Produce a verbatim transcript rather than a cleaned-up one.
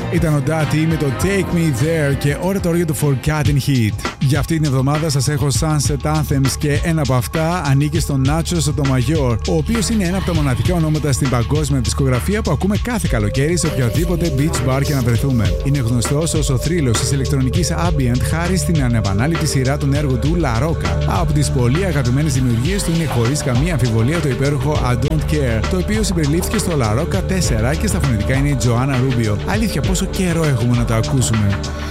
Ήταν ο Daddy με το Take Me There και ώρα τώρα για το Forgotten Hit. Για αυτή την εβδομάδα σας έχω Sunset Anthems και ένα από αυτά ανήκει στον Nacho Sotomayor, ο οποίος είναι ένα από τα μοναδικά ονόματα στην παγκόσμια δισκογραφία που ακούμε κάθε καλοκαίρι σε οποιαδήποτε beach bar και να βρεθούμε. Είναι γνωστός ως ο θρύλος της ηλεκτρονικής ambient χάρη στην ανεπανάληπτη σειρά των έργων του La Rocca. Από τις πολύ αγαπημένες δημιουργίες του είναι χωρίς καμία αμφιβολία το υπέροχο I Don't Care, το οποίο συμπεριλήφθηκε στο La Rocca τέσσερα και στα φωνητικά είναι η Joanna Rubio. Αλήθεια, πόσο καιρό έχουμε να το ακούσουμε.